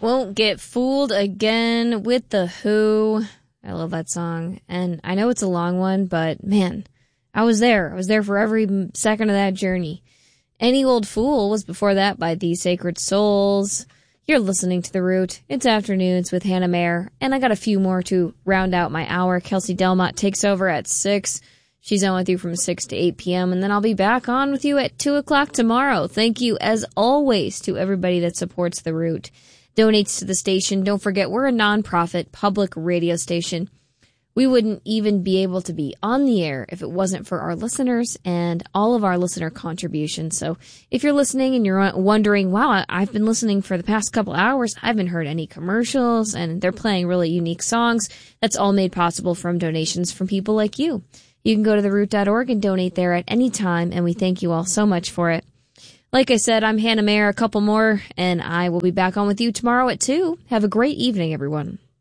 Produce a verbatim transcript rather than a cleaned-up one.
Won't Get Fooled Again with The Who. I love that song. And I know it's a long one, but man, I was there. I was there for every second of that journey. Any Old Fool was before that by The Sacred Souls. You're listening to The Root. It's Afternoons with Hannah Mayer. And I got a few more to round out my hour. Kelsey Delmont takes over at six. She's on with you from six to eight p.m. And then I'll be back on with you at two o'clock tomorrow. Thank you, as always, to everybody that supports The Root, donates to the station. Don't forget, we're a nonprofit public radio station. We wouldn't even be able to be on the air if it wasn't for our listeners and all of our listener contributions. So if you're listening and you're wondering, wow, I've been listening for the past couple hours, I haven't heard any commercials, and they're playing really unique songs, that's all made possible from donations from people like you. You can go to the root dot org and donate there at any time, and we thank you all so much for it. Like I said, I'm Hannah Mayer, a couple more, and I will be back on with you tomorrow at two. Have a great evening, everyone.